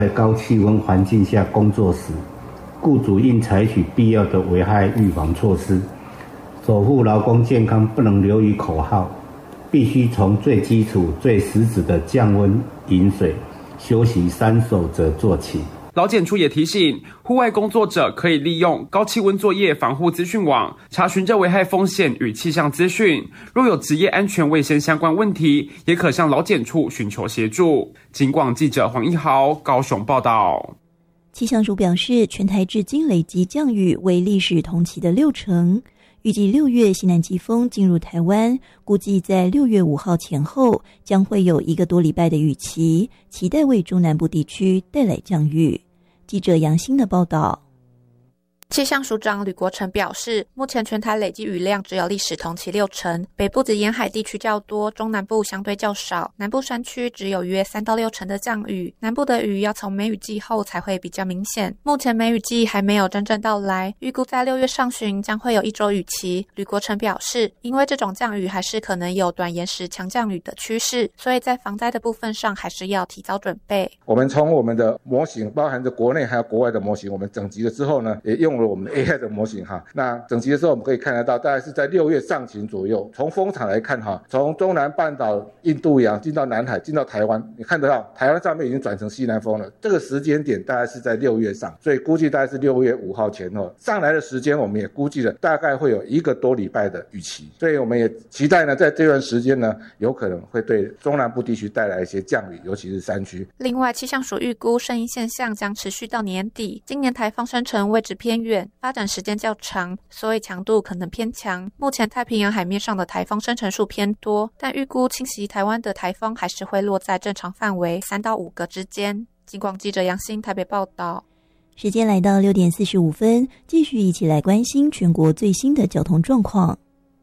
在高气温环境下工作时，雇主应采取必要的危害预防措施，守护劳工健康不能流于口号，必须从最基础、最实质的降温、饮水、休息3守则做起。 劳检处也提醒，户外工作者可以利用高气温作业防护资讯网查询这危害风险与气象资讯。若有职业安全卫生相关问题，也可向劳检处寻求协助。警广记者黄一豪高雄报道。 气象署表示，全台至今累积降雨为历史同期的60%。预计6月西南季风进入台湾，估计在6月5号前后将会有1个多礼拜的雨期，期待为中南部地区带来降雨。记者杨欣的报道。 气象署长吕国成表示，目前全台累计雨量只有历史同期60%，北部及沿海地区较多，中南部相对较少，南部山区只有约3到6成的降雨，南部的雨要从梅雨季后才会比较明显。目前梅雨季还没有真正到来，预估在6月上旬将会有1周雨期。吕国成表示，因为这种降雨还是可能有短延时强降雨的趋势，所以在防灾的部分上还是要提早准备。 我们从我们的模型，包含着国内还有国外的模型，我们整集了之后呢，也用了我们的 AI 的模型哈。那整集的时候我们可以看得到，大概是在6月上旬左右。从风场来看哈，从中南半岛、印度洋进到南海，进到台湾，你看得到台湾上面已经转成西南风了。这个时间点大概是在6月上，所以估计大概是6月5号前后上来的时间，我们也估计了大概会有1个多礼拜的雨期。所以我们也期待呢，在这段时间呢，有可能会对中南部地区带来一些降雨，尤其是山区。 另外，气象署预估圣婴现象将持续到年底。今年台风生成位置偏远，发展时间较长，所以强度可能偏强。目前太平洋海面上的台风生成数偏多，但预估侵袭台湾的台风还是会落在正常范围3到5个之间。警广记者杨欣台北报道。 时间来到6点45分，继续一起来关心全国最新的交通状况。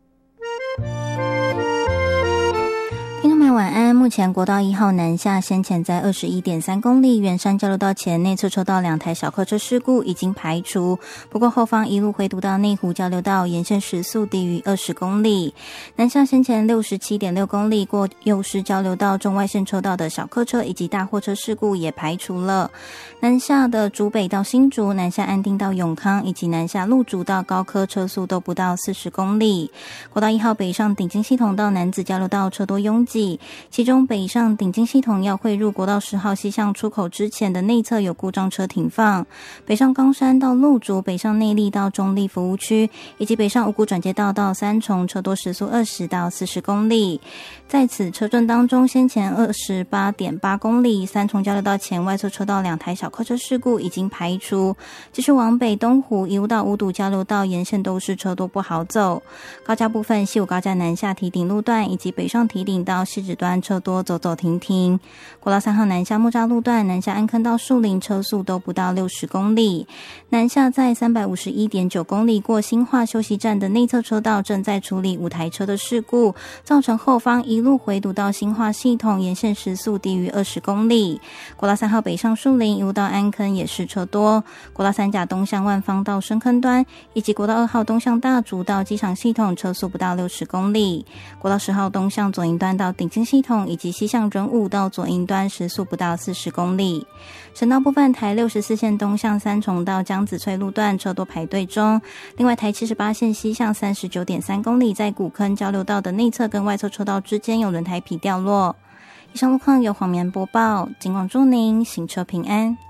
听众们晚安。目前国道1号南下先前在 21.3 公里圆山交流道前内侧车道2台小客车事故已经排除，不过后方一路回堵到内湖交流道沿线时速低于20公里。南下先前 67.6 公里过右师交流道中外线车道的小客车以及大货车事故也排除了。南下的竹北到新竹、南下安定到永康以及南下鹿竹到高科车速都不到40公里。国道1号北上顶金系统到楠梓交流道车多拥挤，其中北上顶金系统要汇入国道10号西向出口之前的内侧有故障车停放，北上冈山到鹿竹、北上内壢到中壢服务区以及北上五股转接道到三重车多时速20到40公里。在此车阵当中，先前 28.8 公里三重交流道前外侧车道2台小客车事故已经排除，继续往北东湖一路到五堵交流道沿线都是车多不好走。高架部分西武高架南下堤顶路段以及北上堤顶到汐止端车多走走停停。国道3号南下木栅路段南下安坑到树林车速都不到60公里。南下在 351.9 公里过新化休息站的内侧车道正在处理5台车的事故，造成后方一路回堵到新化系统沿线时速低于20公里。国道3号北上树林一路到安坑也是车多。国道3甲东向万方到深坑端以及国道2号东向大竹到机场系统车速不到60公里。国道10号东向左营端到顶金系统以及西向仁武到左营端时速不到40公里。省道部分，台64线东向三重到江子翠路段车多排队中。另外，台78线西向 39.3 公里在古坑交流道的内侧跟外侧车道之间有轮胎皮掉落。以上路况由黄棉播报，警广祝您行车平安。